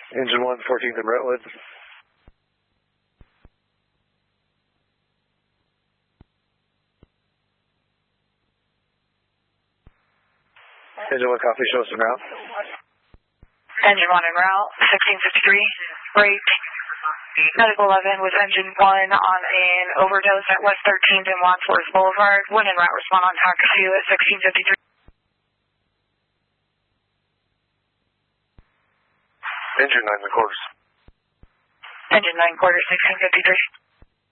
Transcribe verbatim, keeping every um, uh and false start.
Engine one, fourteenth and Brentwood. Engine one, copy, show us en route. Engine one en route, sixteen fifty-three, rate medical eleven with engine one on an overdose at West thirteenth and Wadsworth Boulevard. When en route, respond on taxi at sixteen fifty-three. Engine nine and quarters. Engine nine quarters, sixteen fifty-three.